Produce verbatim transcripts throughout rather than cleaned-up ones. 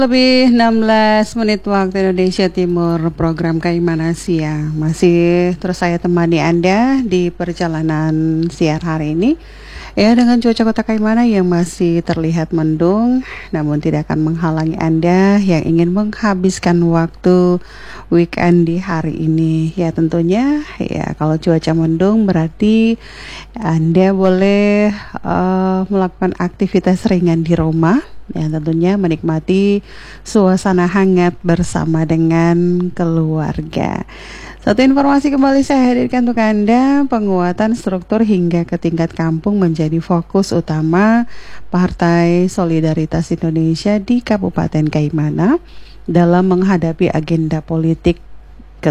Lebih enam belas menit waktu Indonesia Timur, program Kaimana Siang masih terus saya temani Anda di perjalanan siar hari ini. Ya, dengan cuaca kota Kaimana yang masih terlihat mendung, namun tidak akan menghalangi Anda yang ingin menghabiskan waktu weekend di hari ini. Ya tentunya, ya kalau cuaca mendung berarti Anda boleh uh, melakukan aktivitas ringan di rumah. Ya tentunya menikmati suasana hangat bersama dengan keluarga. Satu informasi kembali saya hadirkan untuk Anda, penguatan struktur hingga ke tingkat kampung menjadi fokus utama Partai Solidaritas Indonesia di Kabupaten Kaimana dalam menghadapi agenda politik ke,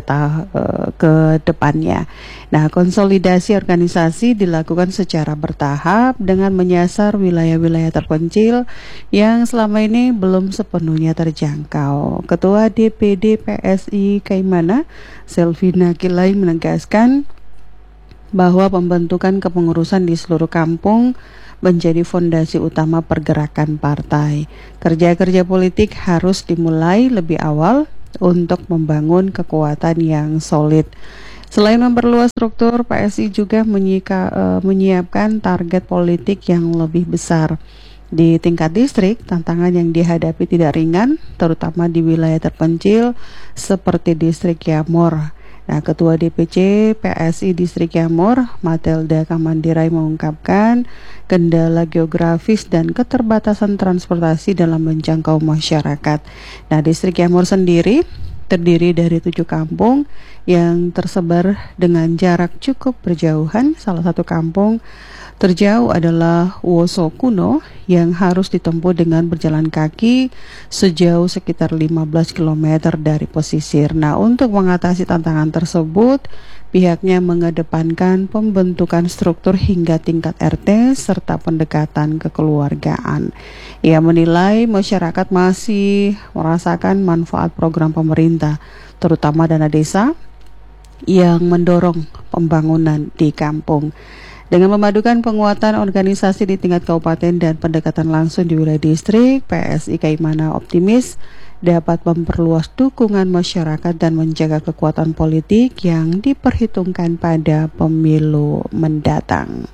ke depannya. Nah, konsolidasi organisasi dilakukan secara bertahap dengan menyasar wilayah-wilayah terpencil yang selama ini belum sepenuhnya terjangkau. Ketua D P D P S I Kaimana, Selvina Kilai menegaskan bahwa pembentukan kepengurusan di seluruh kampung menjadi fondasi utama pergerakan partai. Kerja-kerja politik harus dimulai lebih awal untuk membangun kekuatan yang solid. Selain memperluas struktur, P S I juga menyika, uh, menyiapkan target politik yang lebih besar. Di tingkat distrik, tantangan yang dihadapi tidak ringan, terutama di wilayah terpencil seperti distrik Yamor. Nah, Ketua D P C P S I Distrik Yamor, Matelda Kamandirai mengungkapkan kendala geografis dan keterbatasan transportasi dalam menjangkau masyarakat. Nah, Distrik Yamor sendiri terdiri dari tujuh kampung yang tersebar dengan jarak cukup berjauhan. Salah satu kampung terjauh adalah Woso Kuno yang harus ditempuh dengan berjalan kaki sejauh sekitar lima belas kilometer dari pesisir. Nah, untuk mengatasi tantangan tersebut, pihaknya mengedepankan pembentukan struktur hingga tingkat R T serta pendekatan kekeluargaan. Ia menilai masyarakat masih merasakan manfaat program pemerintah, terutama dana desa yang mendorong pembangunan di kampung. Dengan memadukan penguatan organisasi di tingkat kabupaten dan pendekatan langsung di wilayah distrik, P S I Kaimana optimis dapat memperluas dukungan masyarakat dan menjaga kekuatan politik yang diperhitungkan pada pemilu mendatang.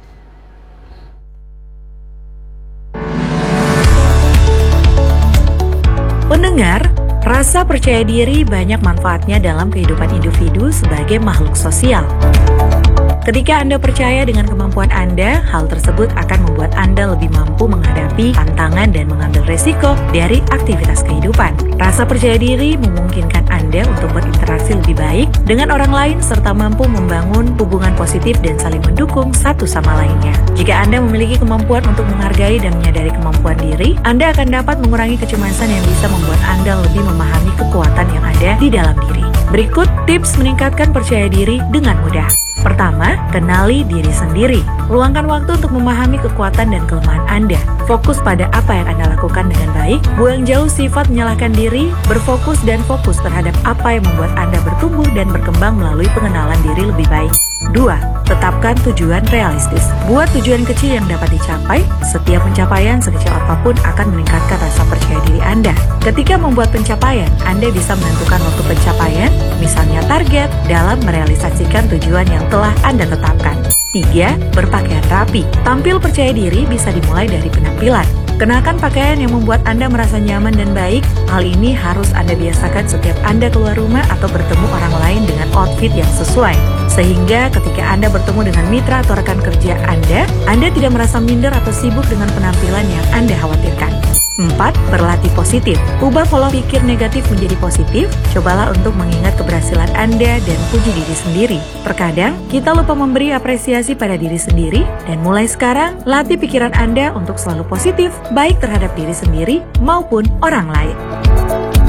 Pendengar, rasa percaya diri banyak manfaatnya dalam kehidupan individu sebagai makhluk sosial. Ketika Anda percaya dengan kemampuan Anda, hal tersebut akan membuat Anda lebih mampu menghadapi tantangan dan mengambil resiko dari aktivitas kehidupan. Rasa percaya diri memungkinkan Anda untuk berinteraksi lebih baik dengan orang lain serta mampu membangun hubungan positif dan saling mendukung satu sama lainnya. Jika Anda memiliki kemampuan untuk menghargai dan menyadari kemampuan diri, Anda akan dapat mengurangi kecemasan yang bisa membuat Anda lebih memahami kekuatan yang ada di dalam diri. Berikut tips meningkatkan percaya diri dengan mudah. Pertama, kenali diri sendiri. Luangkan waktu untuk memahami kekuatan dan kelemahan Anda. Fokus pada apa yang Anda lakukan dengan baik. Buang jauh sifat menyalahkan diri. Berfokus dan fokus terhadap apa yang membuat Anda bertumbuh dan berkembang melalui pengenalan diri lebih baik. Dua, tetapkan tujuan realistis. Buat tujuan kecil yang dapat dicapai. Setiap pencapaian sekecil apapun akan meningkatkan rasa percaya diri Anda. Ketika membuat pencapaian, Anda bisa menentukan waktu pencapaian, misalnya target, dalam merealisasikan tujuan yang telah Anda tetapkan. Tiga, berpakaian rapi. Tampil percaya diri bisa dimulai dari penampilan. Kenakan pakaian yang membuat Anda merasa nyaman dan baik. Hal ini harus Anda biasakan setiap Anda keluar rumah atau bertemu orang lain dengan outfit yang sesuai. Sehingga ketika Anda bertemu dengan mitra atau rekan kerja Anda, Anda tidak merasa minder atau sibuk dengan penampilan yang Anda khawatirkan. Empat, berlatih positif. Ubah pola pikir negatif menjadi positif. Cobalah untuk mengingat keberhasilan Anda dan puji diri sendiri. Terkadang, kita lupa memberi apresiasi pada diri sendiri, dan mulai sekarang, latih pikiran Anda untuk selalu positif, baik terhadap diri sendiri maupun orang lain.